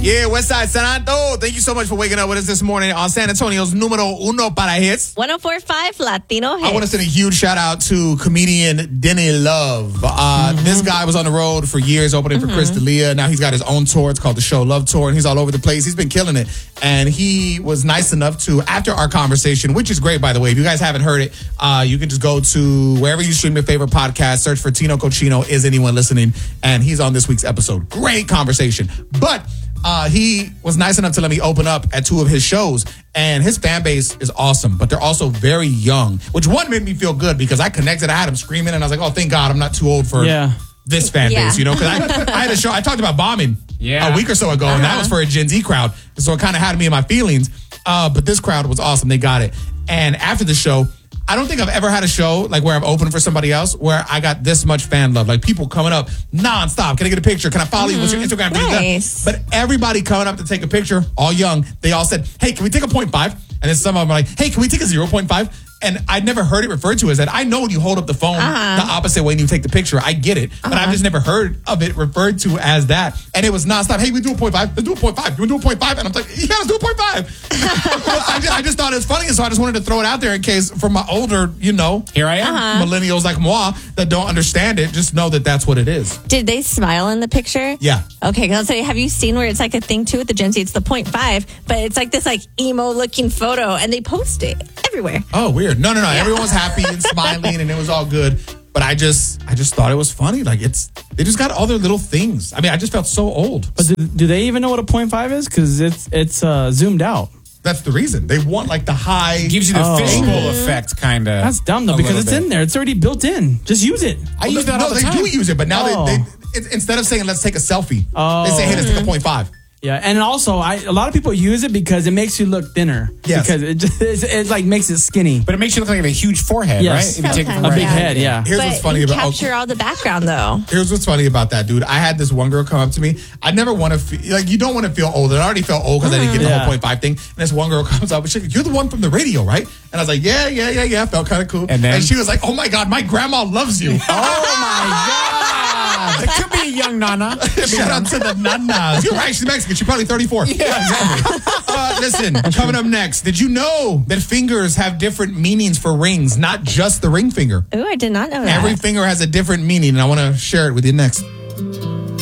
Yeah, Westside Santo. Thank you so much for waking up with us this morning on San Antonio's Numero Uno para Hits. 104.5 Latino Hits. I want to send a huge shout out to comedian Denny Love. This guy was on the road for years, opening for Chris D'Elia. Now he's got his own tour. It's called the Show Love Tour, and he's all over the place. He's been killing it. And he was nice enough to, after our conversation, which is great, by the way, if you guys haven't heard it, you can just go to wherever you stream your favorite podcast, search for Tino Cochino, Is Anyone Listening? And he's on this week's episode. Great conversation. But he was nice enough to let me open up at 2 of his shows, and his fan base is awesome, but they're also very young, which one made me feel good because I connected. I had him screaming, and I was like, oh, thank God I'm not too old for this fan base, you know, because I had a show. I talked about bombing a week or so ago, and that was for a Gen Z crowd, so it kind of had me in my feelings, but this crowd was awesome. They got it. And after the show, I don't think I've ever had a show like where I'm opening for somebody else where I got this much fan love. Like people coming up nonstop. Can I get a picture? Can I follow you? What's your Instagram? Nice. But everybody coming up to take a picture, all young, they all said, hey, can we take a 0.5? And then some of them are like, hey, can we take a 0.5? And I'd never heard it referred to as that. I know when you hold up the phone the opposite way and you take the picture, I get it. But I've just never heard of it referred to as that. And it was nonstop. Hey, we do a 0.5. Let's do a 0.5. You want to do a 0.5? And I'm like, yeah, let's do a 0.5. I just thought it was funny. And so I just wanted to throw it out there in case for my older, you know, here I am, millennials like moi that don't understand it, just know that that's what it is. Did they smile in the picture? Yeah. Okay, because I'll say, have you seen where it's like a thing too with the Gen Z? It's the 0.5, but it's like this like emo looking photo, and they post it everywhere. Oh, weird. No. Everyone was happy and smiling, and it was all good. But I just thought it was funny. Like they just got all their little things. I mean, I just felt so old. But do they even know what a 0.5 is? Because it's zoomed out. That's the reason. They want like the high. It gives you the fishbowl effect, kind of. That's dumb though, because it's in there. It's already built in. Just use it. I use that all the time. They do use it, but now they instead of saying let's take a selfie, they say hey, let's take a 0.5. Yeah, and also a lot of people use it because it makes you look thinner. Yes. Because it like makes it skinny. But it makes you look like you have a huge forehead, right? If you take it from a big head, yeah. Here's what's funny about capture all the background though. Here's what's funny about that, dude. I had this one girl come up to me. I never want to feel like you don't want to feel old. I already felt old because I didn't get the whole 0.5 thing. And this one girl comes up and she's like, "You're the one from the radio, right?" And I was like, "Yeah." Felt kind of cool. And she was like, "Oh my God, my grandma loves you." Oh my God. It could be a young Nana. Shout out to the Nanas. You're right. She's Mexican. She's probably 34. Yeah, exactly. Listen, coming up next, did you know that fingers have different meanings for rings, not just the ring finger? Ooh, I did not know that. Every finger has a different meaning, and I want to share it with you next.